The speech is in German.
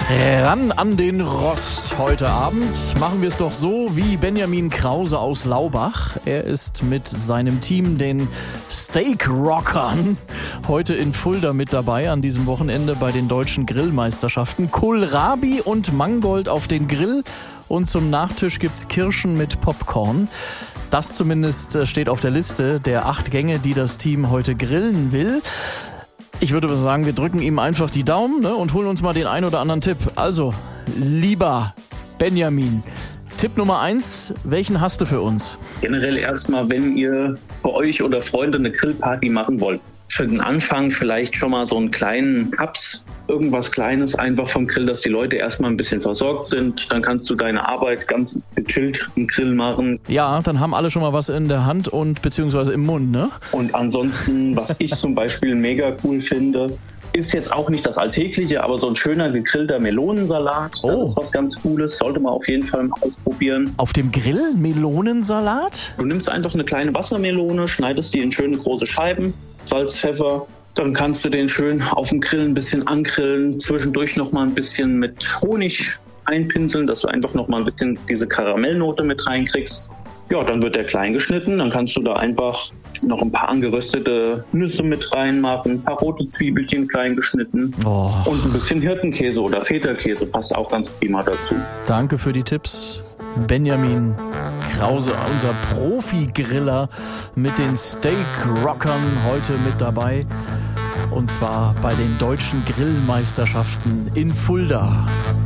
Ran an den Rost heute Abend. Machen wir es doch so wie Benjamin Krause aus Laubach. Er ist mit seinem Team, den Steak Rockern, heute in Fulda mit dabei an diesem Wochenende bei den deutschen Grillmeisterschaften. Kohlrabi und Mangold auf den Grill und zum Nachtisch gibt's Kirschen mit Popcorn. Das zumindest steht auf der Liste der 8 Gänge, die das Team heute grillen will. Ich würde sagen, wir drücken ihm einfach die Daumen, und holen uns mal den ein oder anderen Tipp. Also, lieber Benjamin, Tipp Nummer 1, welchen hast du für uns? Generell erstmal, wenn ihr für euch oder Freunde eine Grillparty machen wollt, für den Anfang vielleicht schon mal so einen kleinen Cups, irgendwas Kleines einfach vom Grill, dass die Leute erstmal ein bisschen versorgt sind. Dann kannst du deine Arbeit ganz gechillt im Grill machen. Ja, dann haben alle schon mal was in der Hand und beziehungsweise im Mund, ne? Und ansonsten, was ich zum Beispiel mega cool finde, ist jetzt auch nicht das Alltägliche, aber so ein schöner gegrillter Melonensalat. Das ist was ganz Cooles, sollte man auf jeden Fall mal ausprobieren. Auf dem Grill Melonensalat? Du nimmst einfach eine kleine Wassermelone, schneidest die in schöne große Scheiben, Salz, Pfeffer. Dann kannst du den schön auf dem Grill ein bisschen angrillen, zwischendurch nochmal ein bisschen mit Honig einpinseln, dass du einfach nochmal ein bisschen diese Karamellnote mit reinkriegst. Ja, dann wird der klein geschnitten, dann kannst du da einfach noch ein paar angeröstete Nüsse mit reinmachen, ein paar rote Zwiebelchen klein geschnitten und ein bisschen Hirtenkäse oder Feta-Käse passt auch ganz prima dazu. Danke für die Tipps, Benjamin Krause, unser Profi-Griller mit den Steak-Rockern heute mit dabei. Und zwar bei den deutschen Grillmeisterschaften in Fulda.